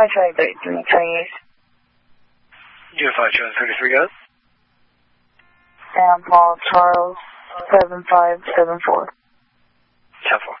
Charlie 33, Chinese. Unified Charlie 33, go. Sam Paul Charles 7574. 10-4.